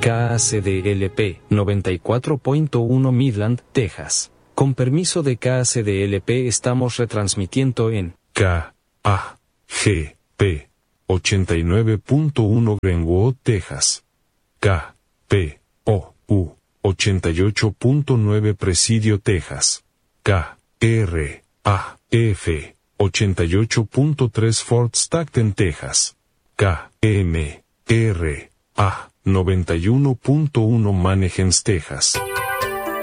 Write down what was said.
KACDLP 94.1 Midland, Texas. Con permiso de KACDLP estamos retransmitiendo en KAGP 89.1 Greenwood, Texas. KPOU 88.9 Presidio, Texas. KRAF 88.3 Fort Stockton, Texas. KMRA 91.1 Manheim, Texas.